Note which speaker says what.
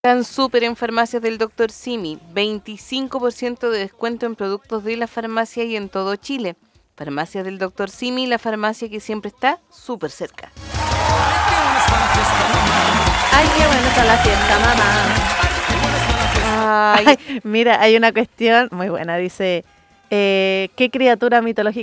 Speaker 1: Tan súper en farmacias del Dr. Simi, 25% de descuento en productos de la farmacia y en todo Chile. Farmacias del Dr. Simi, la farmacia que siempre está súper cerca.
Speaker 2: Ay, qué bueno está la fiesta, mamá.
Speaker 1: Ay,
Speaker 2: Ay, mira, hay una cuestión muy buena, dice, ¿qué criatura mitológica